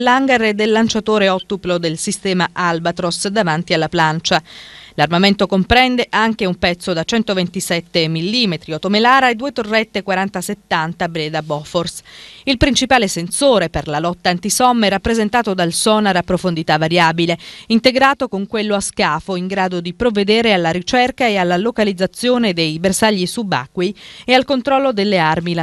l'hangar e del lanciatore ottuplo del sistema Albatros davanti alla plancia. L'armamento comprende anche un pezzo da 127 mm Otomelara e 2 torrette 40-70 Breda Bofors. Il principale sensore per la lotta antisomma è rappresentato dal sonar a profondità variabile, integrato con quello a scafo in grado di provvedere alla ricerca e alla localizzazione dei bersagli subacquei e al controllo delle armi